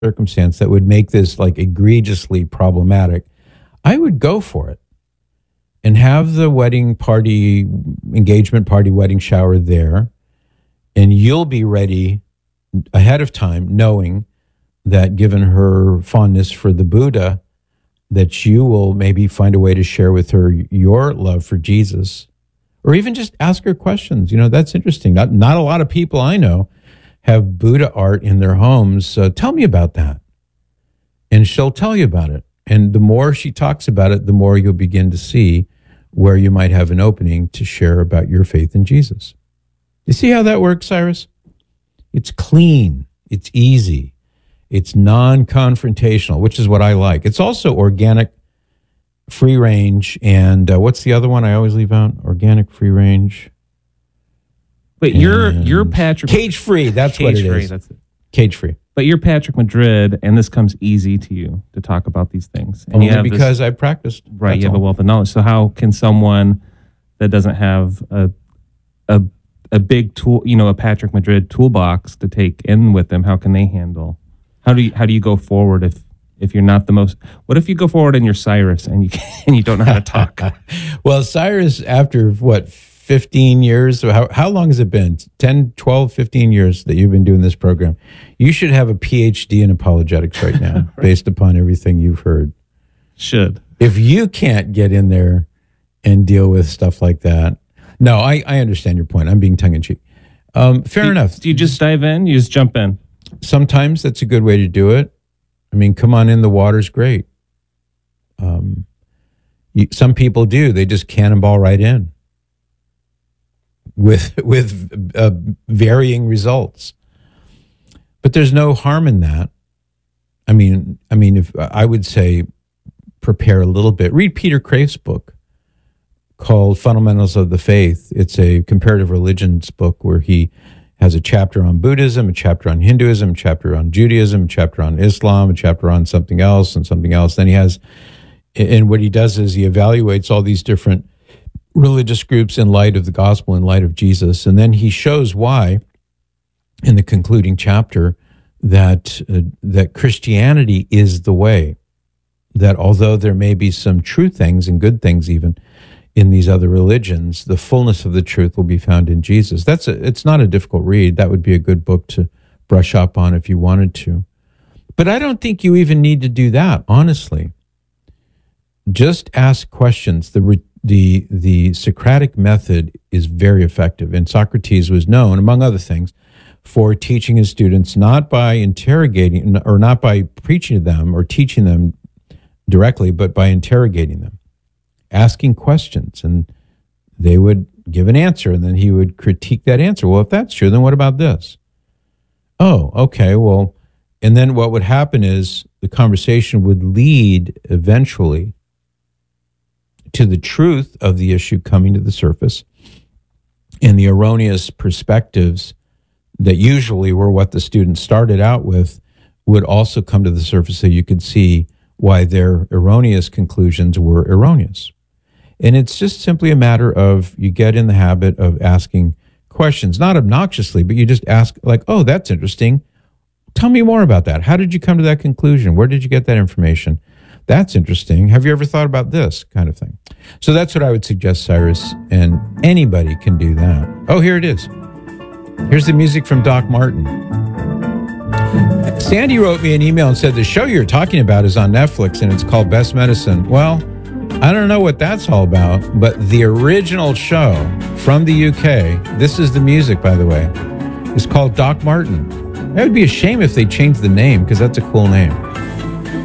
circumstance that would make this like egregiously problematic, I would go for it and have the wedding party, engagement party, wedding shower there. And you'll be ready ahead of time, knowing that given her fondness for the Buddha, that you will maybe find a way to share with her your love for Jesus, or even just ask her questions. You know, that's interesting. Not a lot of people I know have Buddha art in their homes. Tell me about that. And she'll tell you about it. And the more she talks about it, the more you'll begin to see where you might have an opening to share about your faith in Jesus. You see how that works, Cyrus? It's clean. It's easy. It's non-confrontational, which is what I like. It's also organic, free range, and what's the other one I always leave out? Organic, free range. But you're Patrick. Cage free. That's what it is. That's it. Cage free. But you're Patrick Madrid, and this comes easy to you to talk about these things. And only you have because I practiced. Right, you have a wealth of knowledge. So how can someone that doesn't have a big tool, you know, a Patrick Madrid toolbox to take in with them, how can they handle? How do you go forward if you're not the most? What if you go forward and you're Cyrus and you don't know how to talk? Well, Cyrus, after what, 15 years? How long has it been? 10, 12, 15 years that you've been doing this program. You should have a PhD in apologetics right now, right, based upon everything you've heard. Should. If you can't get in there and deal with stuff like that. No, I understand your point. I'm being tongue-in-cheek. Fair enough. Do you just dive in? You just jump in? Sometimes that's a good way to do it. I mean, come on in, the water's great. Some people do. They just cannonball right in with varying results. But there's no harm in that. I mean, if I would say prepare a little bit. Read Peter Kreeft's book called Fundamentals of the Faith. It's a comparative religions book where he has a chapter on Buddhism, a chapter on Hinduism, a chapter on Judaism, a chapter on Islam, a chapter on something else and something else. Then he has, and what he does is he evaluates all these different religious groups in light of the gospel, in light of Jesus. And then he shows why, in the concluding chapter, that Christianity is the way. That although there may be some true things and good things even in these other religions, the fullness of the truth will be found in Jesus. It's not a difficult read. That would be a good book to brush up on if you wanted to. But I don't think you even need to do that, honestly. Just ask questions. The Socratic method is very effective, and Socrates was known, among other things, for teaching his students not by interrogating or not by preaching to them or teaching them directly, but by interrogating them, asking questions, and they would give an answer, and then he would critique that answer. Well, if that's true, then what about this? Oh, okay, well, and then what would happen is the conversation would lead eventually to the truth of the issue coming to the surface, and the erroneous perspectives that usually were what the students started out with would also come to the surface so you could see why their erroneous conclusions were erroneous. And it's just simply a matter of you get in the habit of asking questions, not obnoxiously, but you just ask like, oh, that's interesting. Tell me more about that. How did you come to that conclusion? Where did you get that information? That's interesting. Have you ever thought about this kind of thing? So that's what I would suggest, Cyrus, and anybody can do that. Oh, here it is. Here's the music from Doc Martin. Sandy wrote me an email and said the show you're talking about is on Netflix and it's called Best Medicine. Well, I don't know what that's all about, but the original show from the UK, this is the music, by the way, is called Doc Martin. It would be a shame if they changed the name because that's a cool name.